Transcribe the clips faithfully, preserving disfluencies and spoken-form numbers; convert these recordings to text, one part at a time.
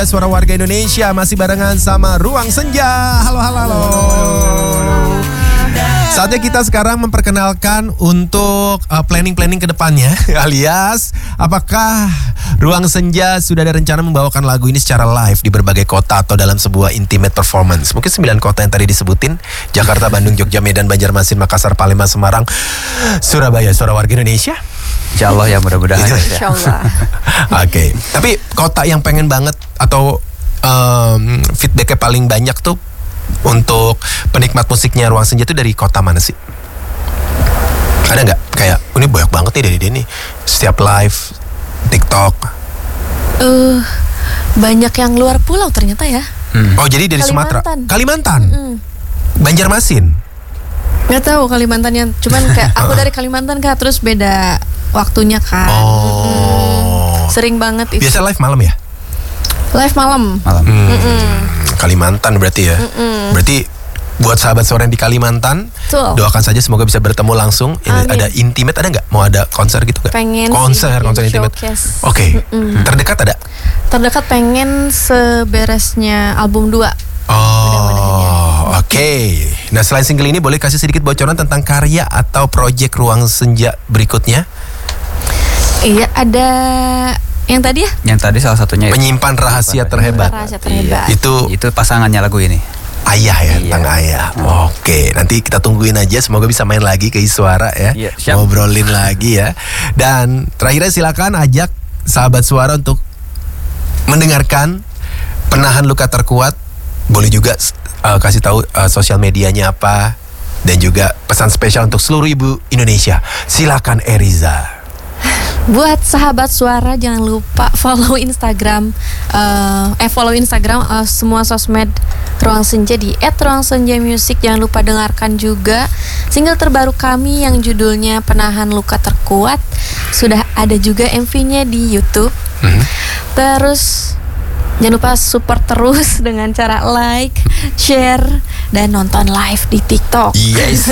Surabaya, suara warga Indonesia. Masih barengan sama Ruang Senja. Halo, halo, halo. Saatnya kita sekarang memperkenalkan untuk uh, planning-planning ke depannya. Alias, apakah Ruang Senja sudah ada rencana membawakan lagu ini secara live di berbagai kota atau dalam sebuah intimate performance? Mungkin sembilan kota yang tadi disebutin. Jakarta, Bandung, Jogja, Medan, Banjarmasin, Makassar, Palembang, Semarang, Surabaya, suara warga Indonesia. Insya Allah ya, mudah-mudahan. Insya Allah. Oke, okay. Tapi kota yang pengen banget atau um, feedbacknya paling banyak tuh untuk penikmat musiknya Ruang Senja itu dari kota mana sih? Ada nggak? Kayak ini banyak banget nih dari dia nih. Setiap live TikTok. Eh uh, banyak yang luar pulau ternyata ya. Hmm. Oh jadi dari Kalimantan. Sumatera, Kalimantan, Mm-mm. Banjarmasin. Nggak tahu Kalimantannya, cuman kayak aku dari Kalimantan Kak, terus beda waktunya kan. Oh. Mm-mm. Sering banget itu. Biasa live malam ya? Live malam. Malam. Hmm. Kalimantan berarti ya. Mm-mm. Berarti buat sahabat sore yang di Kalimantan, Betul. doakan saja semoga bisa bertemu langsung. Ini Amin. ada intimate, ada nggak? Mau ada konser gitu nggak? Pengen konser, sih, konser intimate. showcase. Oke. Mm-mm. Terdekat ada? Terdekat pengen seberesnya album dua. Oh, oke. Okay. Nah, selain single ini boleh kasih sedikit bocoran tentang karya atau project Ruang Senja berikutnya? Iya, ada yang tadi ya? Yang tadi salah satunya itu. Penyimpan rahasia terhebat. Rahasia terhebat. Iya. Itu Itu pasangannya lagu ini. ayah ya, Iya. tentang ayah. Oke, nanti kita tungguin aja. Semoga bisa main lagi ke Iswara ya. Iya, siap. Ngobrolin lagi ya. Dan terakhirnya silakan ajak sahabat suara untuk mendengarkan Penahan Luka Terkuat. Boleh juga uh, kasih tahu uh, sosial medianya apa. Dan juga pesan spesial untuk seluruh ibu Indonesia. Silakan Eriza. Buat sahabat suara jangan lupa follow Instagram uh, eh follow Instagram uh, semua sosmed Ruang Senja di et ruang senja music. Jangan lupa dengarkan juga single terbaru kami yang judulnya Penahan Luka Terkuat. Sudah ada juga M V-nya di YouTube. Mm-hmm. Terus jangan lupa support terus dengan cara like, share, dan nonton live di TikTok. Yes.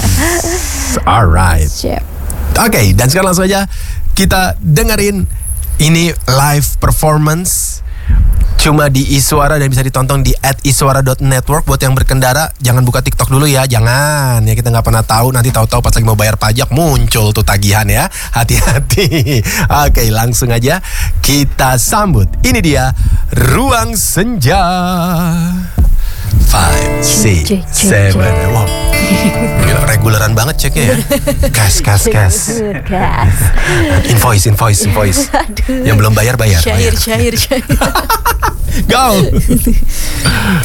Alright. Siap. Oke, okay, dan sekarang langsung aja kita dengerin ini live performance cuma di Iswara dan bisa ditonton di at iswara dot network. Buat yang berkendara jangan buka TikTok dulu ya, jangan ya, kita nggak pernah tahu nanti tahu-tahu pas lagi mau bayar pajak muncul tuh tagihan ya, hati-hati. Oke, langsung aja kita sambut. Ini dia Ruang Senja. Five, six, seven. Wow, gila, reguleran banget ceknya ya. Cash, cash, cash. Gas. Invoice, invoice, invoice. Yang belum bayar, bayar. Syair, bayar. syair, syair. Go.